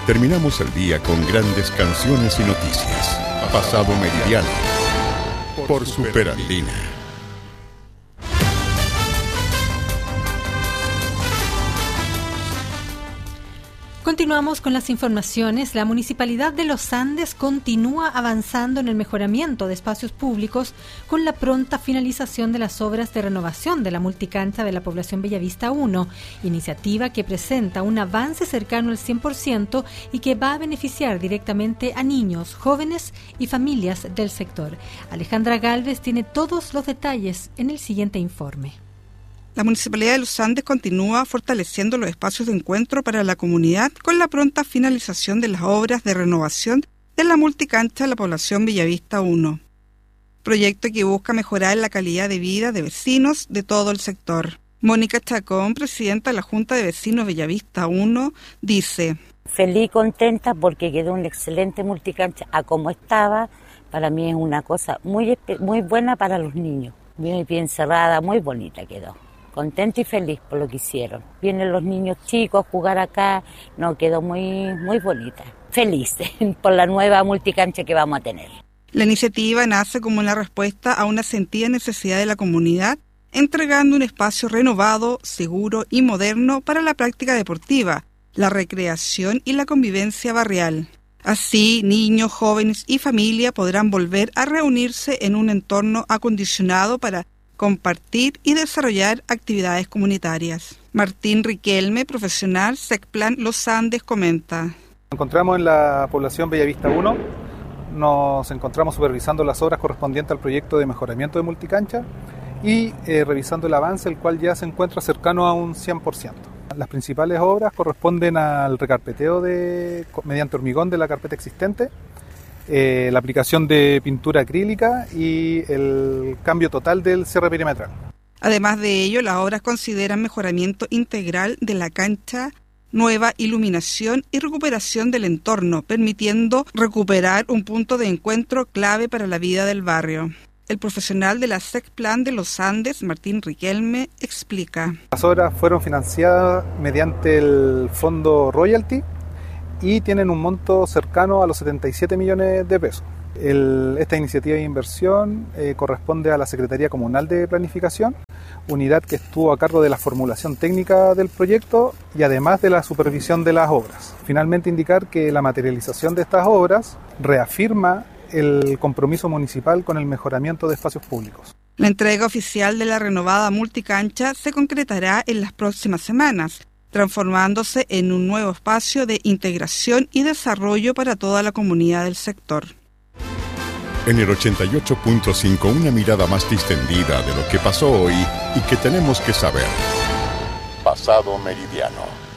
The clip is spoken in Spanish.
Terminamos el día con grandes canciones y noticias. Pasado Meridiano por Superandina. Continuamos con las informaciones. La Municipalidad de Los Andes continúa avanzando en el mejoramiento de espacios públicos con la pronta finalización de las obras de renovación de la multicancha de la población Bellavista 1, iniciativa que presenta un avance cercano al 100% y que va a beneficiar directamente a niños, jóvenes y familias del sector. Alejandra Gálvez tiene todos los detalles en el siguiente informe. La Municipalidad de Los Andes continúa fortaleciendo los espacios de encuentro para la comunidad con la pronta finalización de las obras de renovación de la multicancha de la población Bellavista 1, proyecto que busca mejorar la calidad de vida de vecinos de todo el sector. Mónica Chacón, presidenta de la Junta de Vecinos Bellavista 1, dice: feliz y contenta porque quedó una excelente multicancha a como estaba. Para mí es una cosa muy buena para los niños, bien cerrada, muy bonita quedó. Contenta y feliz por lo que hicieron. Vienen los niños chicos a jugar acá, no, quedó muy bonita. Feliz por la nueva multicancha que vamos a tener. La iniciativa nace como una respuesta a una sentida necesidad de la comunidad, entregando un espacio renovado, seguro y moderno para la práctica deportiva, la recreación y la convivencia barrial. Así, niños, jóvenes y familia podrán volver a reunirse en un entorno acondicionado para compartir y desarrollar actividades comunitarias. Martín Riquelme, profesional SECPLAN Los Andes, comenta: Nos encontramos en la población Bellavista 1, nos encontramos supervisando las obras correspondientes al proyecto de mejoramiento de multicancha y revisando el avance, el cual ya se encuentra cercano a un 100%. Las principales obras corresponden al recarpeteo mediante hormigón de la carpeta existente, la aplicación de pintura acrílica y el cambio total del cierre perimetral. Además de ello, las obras consideran mejoramiento integral de la cancha, nueva iluminación y recuperación del entorno, permitiendo recuperar un punto de encuentro clave para la vida del barrio. El profesional de la SECPLAN de Los Andes, Martín Riquelme, explica: las obras fueron financiadas mediante el fondo Royalty y tienen un monto cercano a los 77 millones de pesos. Esta iniciativa de inversión corresponde a la Secretaría Comunal de Planificación, unidad que estuvo a cargo de la formulación técnica del proyecto y además de la supervisión de las obras. Finalmente, indicar que la materialización de estas obras reafirma el compromiso municipal con el mejoramiento de espacios públicos. La entrega oficial de la renovada multicancha se concretará en las próximas semanas, transformándose en un nuevo espacio de integración y desarrollo para toda la comunidad del sector. En el 88.5, una mirada más distendida de lo que pasó hoy y que tenemos que saber. Pasado Meridiano.